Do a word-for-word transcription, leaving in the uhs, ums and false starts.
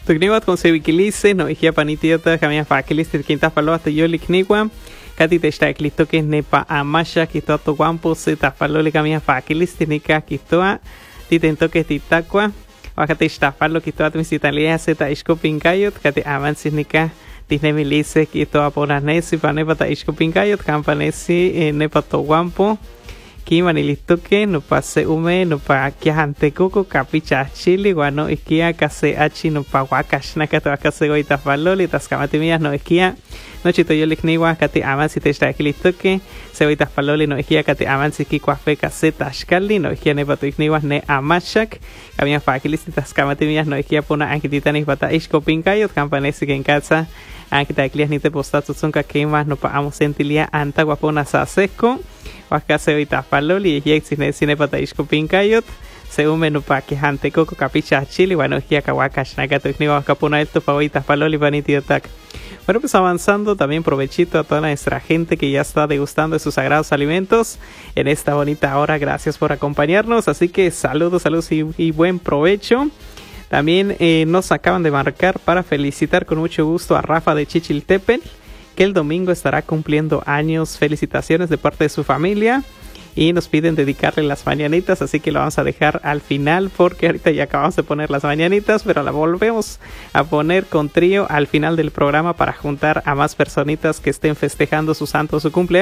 Tukniwa con sevikilise, no hija panitiota, camia fakiliste, quinta palo hasta yo likniwa. Kati te está clisto que nepa amasha, que todo tu guampo se tapalo le camia fakiliste, nika kistoa, titento que titakwa. Wakati está palo que toda tu misitalia se ta isco pinkayot, kati avances nika. Disney milise que toda poranesi, panepa ta isco pinkayot, campanesi, nepa to guampo. Kimani listo que no pase ume no pa kiahante coco capicha chili guano iskia kase achi no pa wakash nakata kase goita faloli taskamati mías no iskia no chito yo likniwa kati avansi te está aquí listo que se goita faloli no iskia kati avansi ki kwafe kase tashkali no iskia ne pato ikniwa ne amashak kamia fakilis taskamati mías no iskia pona ankititani pata isko pinkayot campanesi que en casa ankita klias ni te postatu sunka kema no pa amo sentilia anta guapona sa seco Waka se oita faloli y exine cine pata isco pinkayot se ume no pa que hante coco capicha chili bueno ya kawaka shnaka ni waka pona esto favorita faloli vanity attack. Bueno, pues avanzando, también provechito a toda nuestra gente que ya está degustando de sus sagrados alimentos en esta bonita hora. Gracias por acompañarnos, así que saludos, saludos y, y buen provecho. También eh, nos acaban de marcar para felicitar con mucho gusto a Rafa de Chichiltepetl, que el domingo estará cumpliendo años. Felicitaciones de parte de su familia y nos piden dedicarle las mañanitas, así que lo vamos a dejar al final porque ahorita ya acabamos de poner las mañanitas, pero la volvemos a poner con trío al final del programa para juntar a más personitas que estén festejando su santo, su cumpleaños.